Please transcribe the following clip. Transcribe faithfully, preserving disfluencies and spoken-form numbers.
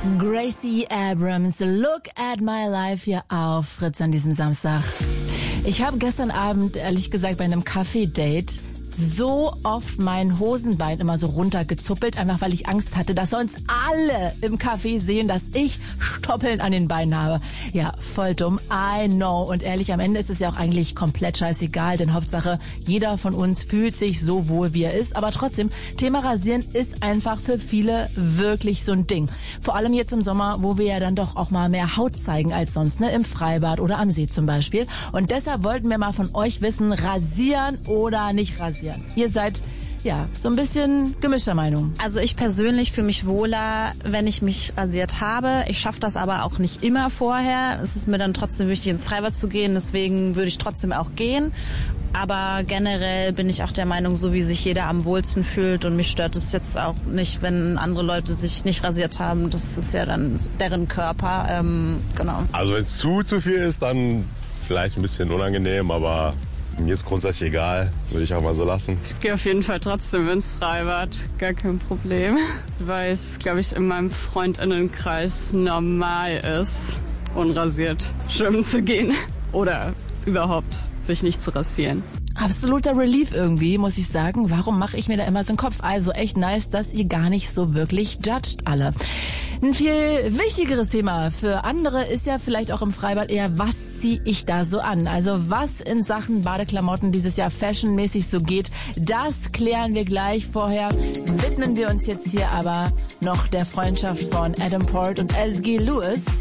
Gracie Abrams, Look at My Life hier auf Fritz an diesem Samstag. Ich habe gestern Abend, ehrlich gesagt, bei einem Kaffee-Date so oft mein Hosenbein immer so runtergezuppelt, einfach weil ich Angst hatte, dass sonst alle im Café sehen, dass ich Stoppeln an den Beinen habe. Ja, voll dumm, I know. Und ehrlich, am Ende ist es ja auch eigentlich komplett scheißegal, denn Hauptsache, jeder von uns fühlt sich so wohl, wie er ist. Aber trotzdem, Thema Rasieren ist einfach für viele wirklich so ein Ding. Vor allem jetzt im Sommer, wo wir ja dann doch auch mal mehr Haut zeigen als sonst, ne? Im Freibad oder am See zum Beispiel. Und deshalb wollten wir mal von euch wissen, rasieren oder nicht rasieren? Ihr seid ja so ein bisschen gemischter Meinung. Also ich persönlich fühle mich wohler, wenn ich mich rasiert habe. Ich schaffe das aber auch nicht immer vorher. Es ist mir dann trotzdem wichtig, ins Freibad zu gehen. Deswegen würde ich trotzdem auch gehen. Aber generell bin ich auch der Meinung, so wie sich jeder am wohlsten fühlt. Und mich stört es jetzt auch nicht, wenn andere Leute sich nicht rasiert haben. Das ist ja dann deren Körper. Ähm, genau. Also wenn es zu, zu viel ist, dann vielleicht ein bisschen unangenehm, aber mir ist grundsätzlich egal, würde ich auch mal so lassen. Ich gehe auf jeden Fall trotzdem ins Freibad, gar kein Problem, weil es, glaube ich, in meinem Freundinnenkreis normal ist, unrasiert schwimmen zu gehen oder überhaupt sich nicht zu rasieren. Absoluter Relief irgendwie, muss ich sagen. Warum mache ich mir da immer so einen Kopf? Also echt nice, dass ihr gar nicht so wirklich judgt alle. Ein viel wichtigeres Thema für andere ist ja vielleicht auch im Freibad eher, was ziehe ich da so an? Also was in Sachen Badeklamotten dieses Jahr fashionmäßig so geht, das klären wir gleich. Vorher widmen wir uns jetzt hier aber noch der Freundschaft von Adam Port und S G Lewis.